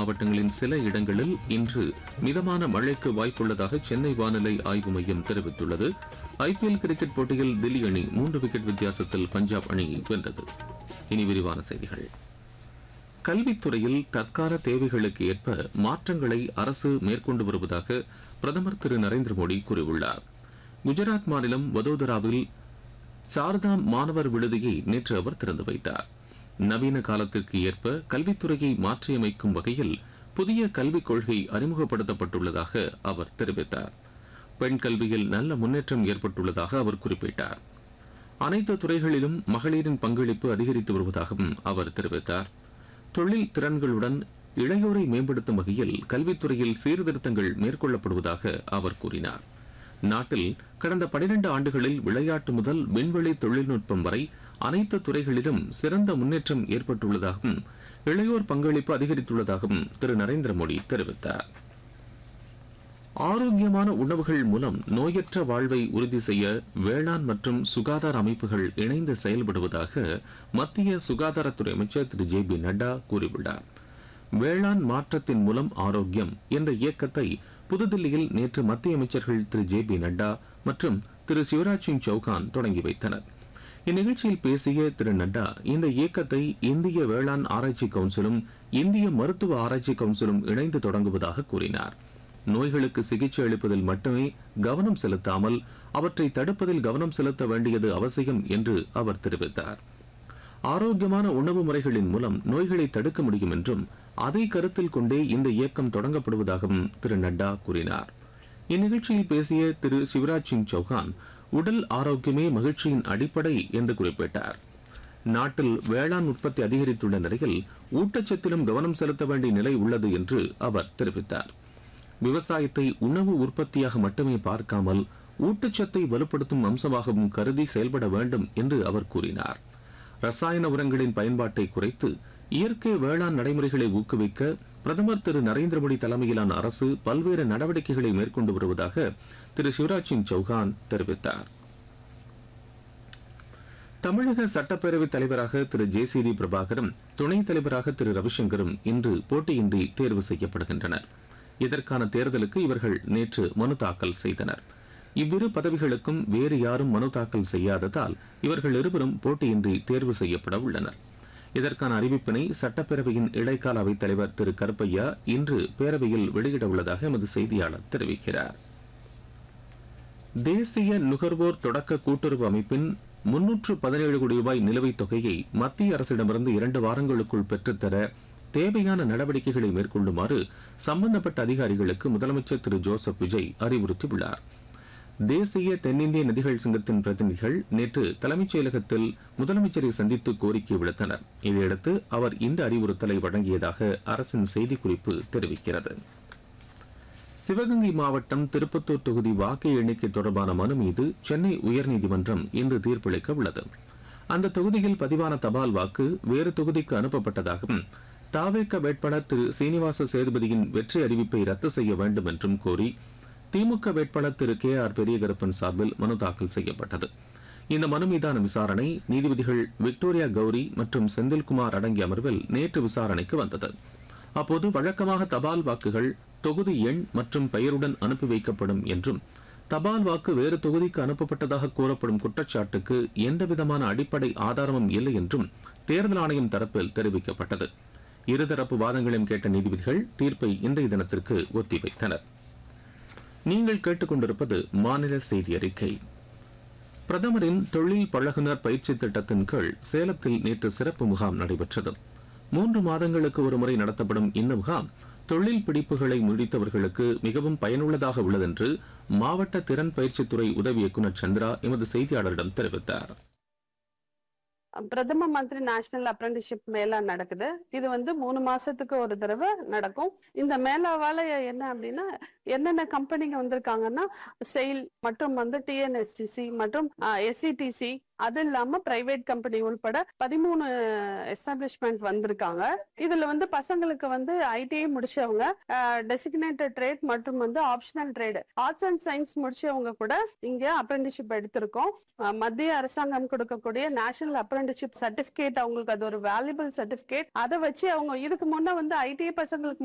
மாவட்டங்களின் சில இடங்களில் இன்று மிதமான மழைக்கு வாய்ப்புள்ளதாக சென்னை வானிலை ஆய்வு மையம் தெரிவித்துள்ளது. ஐபிஎல் கிரிக்கெட் போட்டியில் தில்லி அணி 3 விக்கெட் வித்தியாசத்தில் பஞ்சாப் அணியை வென்றது. இனி விரிவான செய்திகள். கல்வித்துறையில் தற்கால தேவைகளுக்கு ஏற்ப மாற்றங்களை அரசு மேற்கொண்டு வருவதாக பிரதமர் திரு நரேந்திர மோடி கூறியுள்ளார். குஜராத் மாநிலம் வதோதராவில் சாரதாம் மாணவர் விடுதியை நேற்று அவர் திறந்து வைத்தார். நவீன காலத்திற்கு ஏற்ப கல்வித்துறையை மாற்றியமைக்கும் வகையில் புதிய கல்விக் கொள்கை அறிமுகப்படுத்தப்பட்டுள்ளதாக அவர் தெரிவித்தார். பெண் கல்வியில் நல்ல முன்னேற்றம் ஏற்பட்டுள்ளதாக அவர் குறிப்பிட்டார். அனைத்து துறைகளிலும் மகளிரின் பங்களிப்பு அதிகரித்து வருவதாகவும் அவர் தெரிவித்தார். தொழில் திறன்களுடன் இளையோரை மேம்படுத்தும் வகையில் கல்வித்துறையில் சீர்திருத்தங்கள் மேற்கொள்ளப்படுவதாக அவர் கூறினார். நாட்டில் கடந்த 12 ஆண்டுகளில் விளையாட்டு முதல் விண்வெளி தொழில்நுட்பம் வரை அனைத்து துறைகளிலும் சிறந்த முன்னேற்றம் ஏற்பட்டுள்ளதாகவும் இளையோர் பங்களிப்பு அதிகரித்துள்ளதாகவும் திரு நரேந்திர மோடி தெரிவித்தார். ஆரோக்கியமான உணவுகள் மூலம் நோயற்ற வாழ்வை உறுதி செய்ய வேளாண் மற்றும் சுகாதார அமைப்புகள் இணைந்து செயல்படுவதாக மத்திய சுகாதாரத்துறை அமைச்சர் திரு ஜே.பி. நட்டா கூறியுள்ளார். வேளாண் மாற்றத்தின் மூலம் ஆரோக்கியம் என்ற இயக்கத்தை புதுதில்லியில் நேற்று மத்திய அமைச்சர்கள் திரு ஜே.பி. நட்டா மற்றும் திரு சிவராஜ் சிங் சௌகான் தொடங்கி வைத்தனர். இந்நிகழ்ச்சியில் பேசிய திரு நட்டா இந்த இயக்கத்தை இந்திய வேளாண் ஆராய்ச்சி கவுன்சிலும் இந்திய மருத்துவ ஆராய்ச்சி கவுன்சிலும் இணைந்து தொடங்குவதாக கூறினார். நோய்களுக்கு சிகிச்சை அளிப்பதில் மட்டுமே கவனம் செலுத்தாமல் அவற்றை தடுப்பதில் கவனம் செலுத்த வேண்டியது அவசியம் என்று அவர் தெரிவித்தார். ஆரோக்கியமான உணவு முறைகளின் மூலம் நோய்களை தடுக்க முடியும் என்றும் அதை கருத்தில் கொண்டே இந்த இயக்கம் தொடங்கப்படுவதாகவும் திரு நட்டா கூறினார். இந்நிகழ்ச்சியில் பேசிய திரு சிவராஜ் சிங் சௌகான் உடல் ஆரோக்கியமே மகிழ்ச்சியின் அடிப்படை என்று குறிப்பிட்டார். நாட்டில் வேளாண் உற்பத்தி அதிகரித்துள்ள நிலையில் ஊட்டச்சத்திலும் கவனம் செலுத்த வேண்டிய நிலை உள்ளது என்று அவர் தெரிவித்தார். விவசாயத்தை உணவு உற்பத்தியாக மட்டுமே பார்க்காமல் ஊட்டச்சத்தை வலுப்படுத்தும் அம்சமாகவும் கருதி செயல்பட வேண்டும் என்று அவர் கூறினார். ரசாயன உரங்களின் பயன்பாட்டை குறைத்து இயற்கை வேளாண் நடைமுறைகளை ஊக்குவிக்க பிரதமர் திரு நரேந்திர மோடி தலைமையிலான அரசு பல்வேறு நடவடிக்கைகளை மேற்கொண்டு வருவதாக திரு சிவராஜ் சிங் சௌகான் தெரிவித்தார். தமிழக சட்டப்பேரவைத் தலைவராக திரு ஜே.சி.டி. பிரபாகரும் துணைத் தலைவராக திரு ரவிசங்கரும் இன்று போட்டியின்றி தேர்வு செய்யப்படுகின்றனர். இதற்கான தேர்தலுக்கு இவர்கள் நேற்று மனு தாக்கல் செய்தனர். இவ்விரு பதவிகளுக்கும் வேறு யாரும் மனு தாக்கல் செய்யாததால் இவர்கள் இருவரும் போட்டியின்றி தேர்வு செய்யப்பட உள்ளனர். இதற்கான அறிவிப்பினை சட்டப்பேரவையின் இடைக்கால அவைத் தலைவர் திரு கருப்பையா இன்று பேரவையில் வெளியிட உள்ளதாக எமது செய்தியாளர் தெரிவிக்கிறார். தேசிய நுகர்வோர் தொடக்க கூட்டுறவு அமைப்பின் 317 கோடி ரூபாய் நிலுவைத் தொகையை மத்திய அரசிடமிருந்து 2 வாரங்களுக்குள் பெற்றுத்தர தேவையான நடவடிக்கைகளை மேற்கொள்ளுமாறு சம்பந்தப்பட்ட அதிகாரிகளுக்கு முதலமைச்சர் திரு ஜோசப் விஜய் அறிவுறுத்தியுள்ளார். தேசிய தென்னிந்திய நதிகள் சங்கத்தின் பிரதிநிதிகள் நேற்று தலைமைச் செயலகத்தில் முதலமைச்சரை சந்தித்து கோரிக்கை விடுத்தனர். இதையடுத்து அவர் இந்த அறிவுறுத்தலை வழங்கியதாக அரசின் செய்திக்குறிப்பு தெரிவிக்கிறது. சிவகங்கை மாவட்டம் திருப்பத்தூர் தொகுதி வாக்கு எண்ணிக்கை தொடர்பான மனு மீது சென்னை உயர்நீதிமன்றம் இன்று தீர்ப்பளிக்க உள்ளது. அந்த தொகுதியில் பதிவான தபால் வாக்கு வேறு தொகுதிக்கு அனுப்பப்பட்டதாகவும் தாவேக வேட்பாளர் திரு சீனிவாச சேதுபதியின் வெற்றி அறிவிப்பை ரத்து செய்ய வேண்டும் என்றும் கோரி திமுக வேட்பாளர் திரு கே.ஆர். பெரியகருப்பன் சார்பில் மனு தாக்கல் செய்யப்பட்டது. இந்த மனு மீதான விசாரணை நீதிபதிகள் விக்டோரியா கௌரி மற்றும் செந்தில்குமார் அடங்கிய அமர்வில் நேற்று விசாரணைக்கு வந்தது. அப்போது வழக்கமாக தபால் வாக்குகள் தொகுதி எண் மற்றும் பெயருடன் அனுப்பி வைக்கப்படும் என்றும் தபால் வாக்கு வேறு தொகுதிக்கு அனுப்பப்பட்டதாக கூறப்படும் குற்றச்சாட்டுக்கு எந்தவிதமான அடிப்படை ஆதாரமும் இல்லை என்றும் தேர்தல் ஆணையம் தரப்பில் தெரிவிக்கப்பட்டது. இருதரப்பு வாதங்களையும் கேட்ட நீதிபதிகள் தீர்ப்பை இன்றைய தினத்திற்கு ஒத்திவைத்தனர். நீங்கள் கேட்டுக்கொண்டிருப்பது மாநில செய்தி அறிக்கை. பிரதமரின் தொழில் பழகுனர் பயிற்சி திட்டத்தின் கீழ் சேலத்தில் நேற்று சிறப்பு முகாம் நடைபெற்றது. 3 மாதங்களுக்கு ஒருமுறை நடத்தப்படும் இந்த முகாம் தொழில் பிடிப்புகளை முடித்தவர்களுக்கு மிகவும் பயனுள்ளதாக உள்ளது என்று மாவட்ட திறன் பயிற்சித்துறை உதவி இயக்குநர் சந்திரா எமது செய்தியாளரிடம் தெரிவித்தார். பிரதம மந்திரி நேஷனல் அப்ரண்டிஸ்ஷிப் மேளா நடக்குது. இது 3 மாசத்துக்கு ஒரு தடவை நடக்கும். இந்த மேளாவால என்ன அப்படின்னா என்னென்ன கம்பெனிங்க வந்திருக்காங்கன்னா செயில் மற்றும் டிஎன்எஸ்டிசி மற்றும் எஸ்சிடிசி அது இல்லாம பிரைவேட் கம்பெனி உள்பட 13 எஸ்டாப்ளிஷ்மெண்ட் வந்திருக்காங்க. இதுல பசங்களுக்கு ஐடிஐ முடிச்சவங்க, டெசிக்னேட்டட் ட்ரேட் மற்றும் optional trade, arts and science முடிச்சவங்க கூட இங்க அப்ரண்டிஸ்ஷிப் எடுத்திருக்கோம். மத்திய அரசாங்கம் கொடுக்கக்கூடிய நேஷனல் அப்ரண்டிஸ்ஷிப் சர்டிபிகேட், அவங்களுக்கு அது ஒரு வேல்யூபிள் சர்டிபிகேட். அதை வச்சு அவங்க இதுக்கு முன்ன ஐடிஐ பசங்களுக்கு